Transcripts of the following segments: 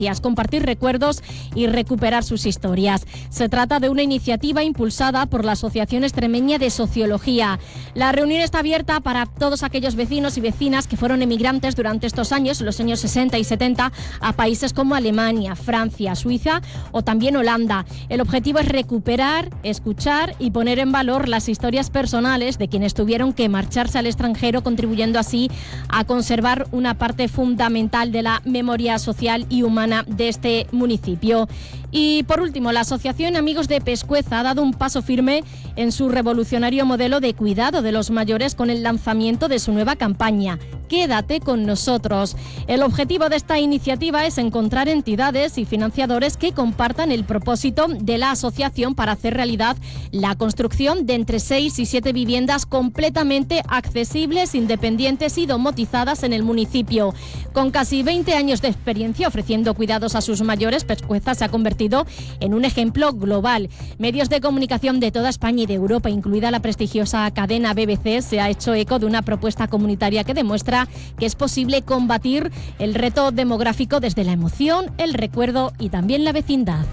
compartir recuerdos y recuperar sus historias. Se trata de una iniciativa impulsada por la Asociación Extremeña de Sociología. La reunión está abierta para todos aquellos vecinos y vecinas que fueron emigrantes durante estos años, los años 60 y 70, a países como Alemania, Francia, Suiza o también Holanda. El objetivo es recuperar, escuchar y poner en valor las historias personales de quienes tuvieron que marcharse al extranjero, contribuyendo así a conservar una parte fundamental de la memoria social y humana de este municipio. Y por último, la Asociación Amigos de Pescueza ha dado un paso firme en su revolucionario modelo de cuidado de los mayores con el lanzamiento de su nueva campaña, Quédate con nosotros. El objetivo de esta iniciativa es encontrar entidades y financiadores que compartan el propósito de la asociación para hacer realidad la construcción de entre 6 y 7 viviendas completamente accesibles, independientes y domotizadas en el municipio. Con casi 20 años de experiencia ofreciendo cuidados a sus mayores, Pescueza se ha convertido en un ejemplo global. Medios de comunicación de toda España y de Europa, incluida la prestigiosa cadena BBC, se ha hecho eco de una propuesta comunitaria que demuestra que es posible combatir el reto demográfico desde la emoción, el recuerdo y también la vecindad.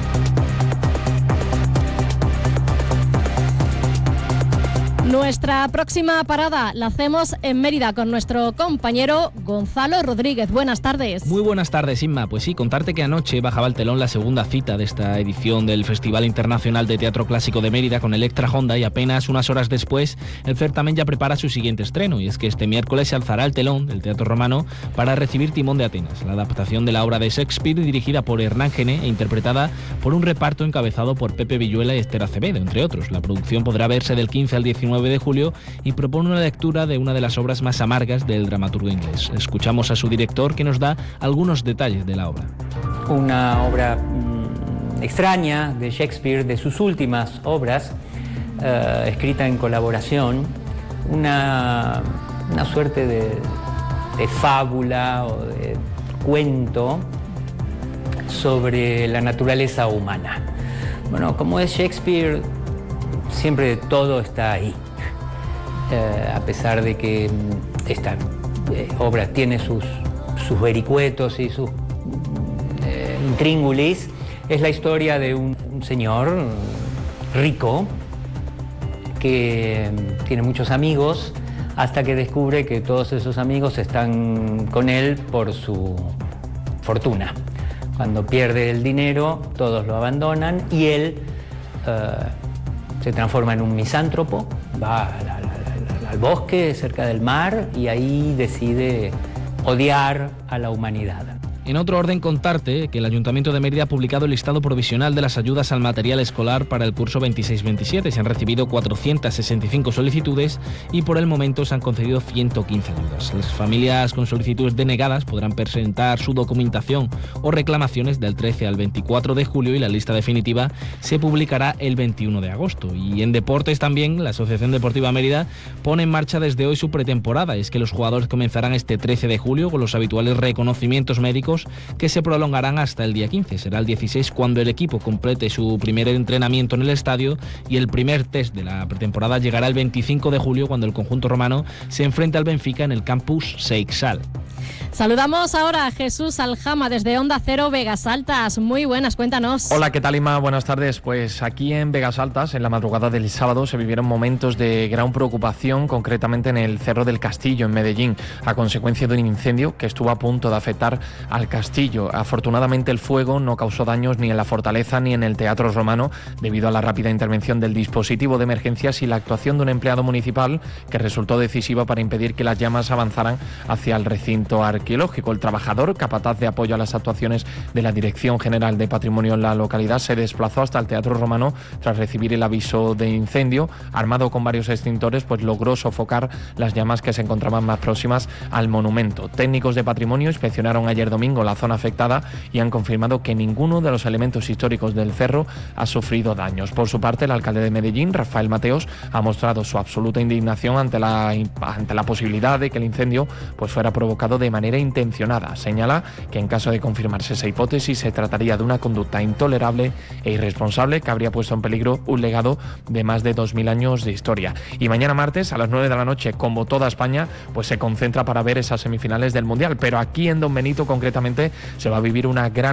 Nuestra próxima parada la hacemos en Mérida con nuestro compañero Gonzalo Rodríguez. Buenas tardes. Muy buenas tardes, Inma. Pues sí, contarte que anoche bajaba al telón la segunda cita de esta edición del Festival Internacional de Teatro Clásico de Mérida con Electra Honda, y apenas unas horas después el certamen ya prepara su siguiente estreno, y es que este miércoles se alzará el telón del Teatro Romano para recibir Timón de Atenas, la adaptación de la obra de Shakespeare dirigida por Hernán Gené e interpretada por un reparto encabezado por Pepe Villuela y Esther Acevedo, entre otros. La producción podrá verse del 15 al 19 de julio y propone una lectura de una de las obras más amargas del dramaturgo inglés. Escuchamos a su director, que nos da algunos detalles de la obra. Una obra extraña de Shakespeare, de sus últimas obras, escrita en colaboración, una suerte de fábula o de cuento sobre la naturaleza humana. Bueno, como es Shakespeare, siempre todo está ahí. A pesar de que esta obra tiene sus vericuetos y sus intríngulis, es la historia de un señor rico que tiene muchos amigos hasta que descubre que todos esos amigos están con él por su fortuna. Cuando pierde el dinero, todos lo abandonan y él se transforma en un misántropo, va al bosque cerca del mar y ahí decide odiar a la humanidad. En otro orden, contarte que el Ayuntamiento de Mérida ha publicado el listado provisional de las ayudas al material escolar para el curso 26-27. Se han recibido 465 solicitudes y por el momento se han concedido 115 ayudas. Las familias con solicitudes denegadas podrán presentar su documentación o reclamaciones del 13 al 24 de julio y la lista definitiva se publicará el 21 de agosto. Y en deportes también, la Asociación Deportiva Mérida pone en marcha desde hoy su pretemporada. Es que los jugadores comenzarán este 13 de julio con los habituales reconocimientos médicos que se prolongarán hasta el día 15. Será el 16 cuando el equipo complete su primer entrenamiento en el estadio, y el primer test de la pretemporada llegará el 25 de julio cuando el conjunto romano se enfrenta al Benfica en el campus Seixal. Saludamos ahora a Jesús Aljama desde Onda Cero Vegas Altas. Muy buenas, cuéntanos. Hola, ¿qué tal, Inma? Buenas tardes. Pues aquí en Vegas Altas, en la madrugada del sábado, se vivieron momentos de gran preocupación, concretamente en el Cerro del Castillo, en Medellín, a consecuencia de un incendio que estuvo a punto de afectar al castillo. Afortunadamente, el fuego no causó daños ni en la fortaleza ni en el Teatro Romano, debido a la rápida intervención del dispositivo de emergencias y la actuación de un empleado municipal que resultó decisiva para impedir que las llamas avanzaran hacia el recinto arqueológico. El trabajador, capataz de apoyo a las actuaciones de la Dirección General de Patrimonio en la localidad, se desplazó hasta el Teatro Romano tras recibir el aviso de incendio. Armado con varios extintores, pues logró sofocar las llamas que se encontraban más próximas al monumento. Técnicos de patrimonio inspeccionaron ayer domingo la zona afectada y han confirmado que ninguno de los elementos históricos del cerro ha sufrido daños. Por su parte, el alcalde de Medellín, Rafael Mateos, ha mostrado su absoluta indignación ante la posibilidad de que el incendio pues fuera provocado de manera manera intencionada. Señala que en caso de confirmarse esa hipótesis se trataría de una conducta intolerable e irresponsable que habría puesto en peligro un legado de más de 2000 años de historia. Y mañana martes a las 9 de la noche, como toda España, pues se concentra para ver esas semifinales del Mundial. Pero aquí en Don Benito concretamente se va a vivir una gran